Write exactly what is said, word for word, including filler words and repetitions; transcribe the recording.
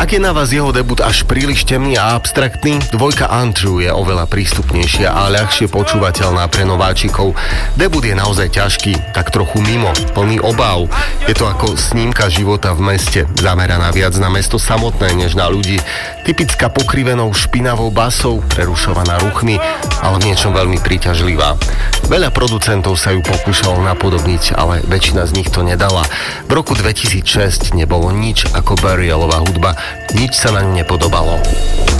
Ak je na vás jeho debut až príliš temný a abstraktný, dvojka Andrew je oveľa prístupnejšia a ľahšie počúvateľná pre nováčikov. Debut je naozaj ťažký, tak trochu mimo, plný obáv. Je to ako snímka života v meste, zameraná viac na mesto samotné než na ľudí. Typická pokrivenou špinavou basou, prerušovaná ruchmi, ale v niečom veľmi príťažlivá. Veľa producentov sa ju pokúšalo napodobniť, ale väčšina z nich to nedala. V roku dvetisícšesť nebolo nič ako Burialová hudba, nič sa na ňu nepodobalo.